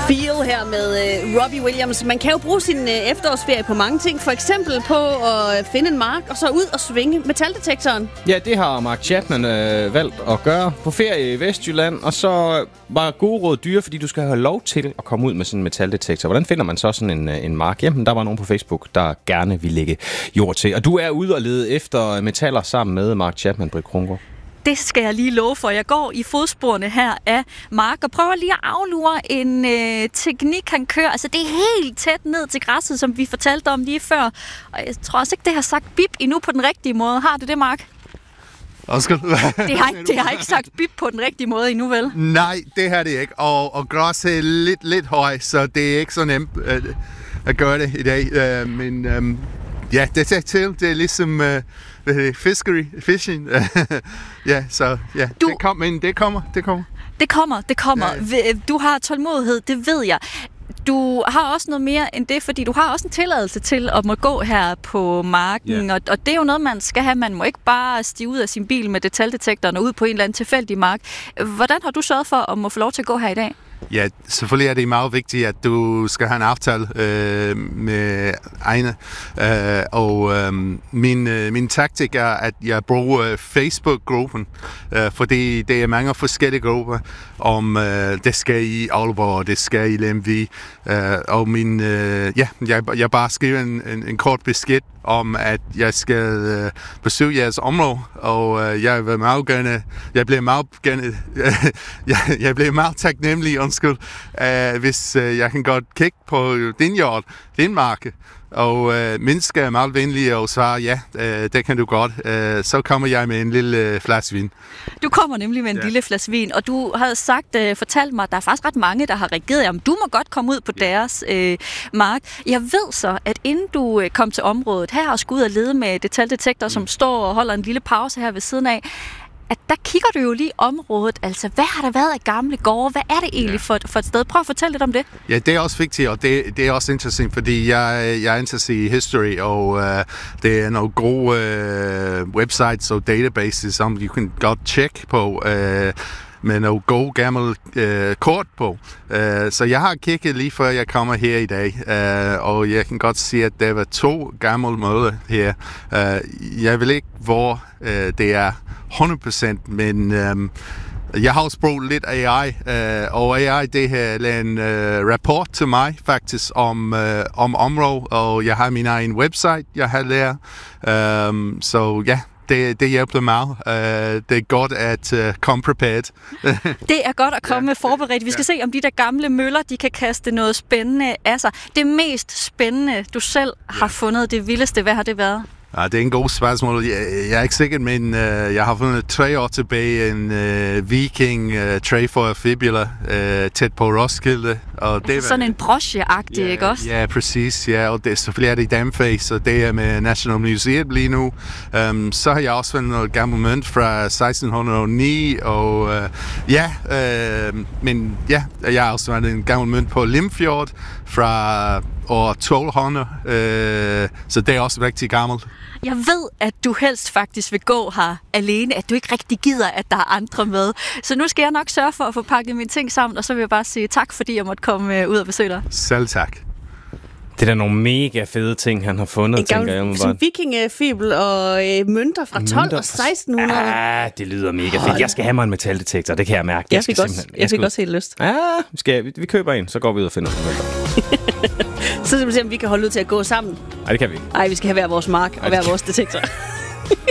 Feel her med Robbie Williams. Man kan jo bruge sin efterårsferie på mange ting. For eksempel på at finde en mark og så ud og svinge metaldetektoren. Ja, det har Mark Chapman valgt at gøre på ferie i Vestjylland. Og så var gode råd dyre, fordi du skal have lov til at komme ud med sådan en metaldetektor. Hvordan finder man så sådan en mark? Jamen, der var nogen på Facebook, der gerne ville lægge jord til. Og du er ude og lede efter metaller sammen med Mark Chapman, Britt Krongaard. Det skal jeg lige love for. Jeg går i fodsporene her af Mark og prøver lige at aflure en teknik, han kører. Altså, det er helt tæt ned til græsset, som vi fortalte om lige før. Og jeg tror også ikke, det har sagt bip endnu på den rigtige måde. Har det, Mark? Det har ikke sagt bip på den rigtige måde endnu, vel? Nej, det har det ikke. Og græs er lidt høj, så det er ikke så nemt at gøre det i dag. Men ja, det er til. Det er ligesom fishing. Ja, så ja, det kommer. Det kommer. Ja. Du har tålmodighed, det ved jeg. Du har også noget mere end det, fordi du har også en tilladelse til at må gå her på marken, og det er jo noget, man skal have. Man må ikke bare stige ud af sin bil med metaldetektoren og ud på en eller anden tilfældig mark. Hvordan har du sørget for at må få lov til at gå her i dag? Ja, selvfølgelig er det meget vigtigt, at du skal have en aftale med egne. Min taktik er, at jeg bruger Facebook-gruppen, fordi det er mange forskellige grupper, om det skal i Aalborg, det skal i Lemvig. Jeg bare skriver en kort besked om, at jeg skal besøge jeres område, og jeg bliver meget taknemmelig, hvis jeg kan godt kigge på din marke, og mennesker er meget venlige og svarer, ja, det kan du godt. Så kommer jeg med en lille flaske vin. Du kommer nemlig med en lille flaske vin, og du havde fortalt mig, at der er faktisk ret mange, der har reageret, om du må godt komme ud på deres mark. Jeg ved så, at inden du kom til området her og skulle ud og lede med metaldetektor, som står og holder en lille pause her ved siden af, at der kigger du jo lige området. Altså, hvad har der været af gamle gårde? Hvad er det egentlig for et sted? Prøv at fortælle lidt om det. Ja, det er også vigtigt, og det er også interessant, fordi jeg er interesseret i history, og det er nogle gode websites og databases, som du kan godt tjekke på, med nogle gode gamle kort på. Så jeg har kigget lige før jeg kommer her i dag, og jeg kan godt se, at der var 2 gamle møder her. Jeg ved ikke, hvor det er 100%, men jeg har også brugt lidt AI, og AI det har lavet en rapport til mig faktisk om området, og jeg har min egen website, jeg har lært. Så ja, det hjælper meget. Det er godt at komme prepared. Det er godt at komme forberedt. Vi skal se, om de der gamle møller, de kan kaste noget spændende af sig. Det mest spændende, du selv har fundet, det vildeste, hvad har det været? Ja, det er en god spørgsmål. Jeg er ikke sikker, men jeg har fundet 3 år tilbage en Viking Trefoil fibula tæt på Roskilde. Og det sådan en broche-agtig, ikke også? Ja, præcis. Ja, og det, selvfølgelig er det i Damface, og det er med National Museum lige nu. Så har jeg også fundet noget gammel mønt fra 1609, og men ja, jeg har også fundet en gammel mønt på Limfjord fra år 1200, så det er også rigtig gammelt. Jeg ved, at du helst faktisk vil gå her alene, at du ikke rigtig gider, at der er andre med. Så nu skal jeg nok sørge for at få pakket mine ting sammen, og så vil jeg bare sige tak, fordi jeg måtte komme ud og besøge dig. Selv tak. Det er da nogle mega fede ting, han har fundet, tænker jeg. En vikingefibel og mønter fra 12 og 1600. Ja, det lyder mega fedt. Jeg skal have mig en metaldetektor, det kan jeg mærke. Jeg fik også helt lyst. Ja, vi køber en, så går vi ud og finder en mønter. Så skal vi se, om vi kan holde ud til at gå sammen. Nej, det kan vi ikke. Nej, vi skal have hver vores mark og hver vores detektor.